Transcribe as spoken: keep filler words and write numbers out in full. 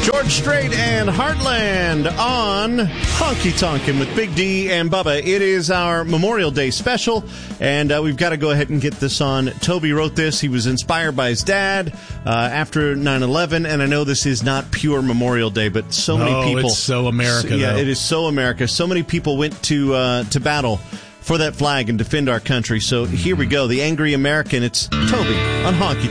George Strait and Heartland on Honky Tonkin' with Big D and Bubba. It is our Memorial Day special, and uh, we've got to go ahead and get this on. Toby wrote this. He was inspired by his dad uh, after nine eleven, and I know this is not pure Memorial Day, but so many no, people... it's so America, so, Yeah, though. it is so America. So many people went to uh, to battle for that flag and defend our country. So here we go. The Angry American. It's Toby on Honky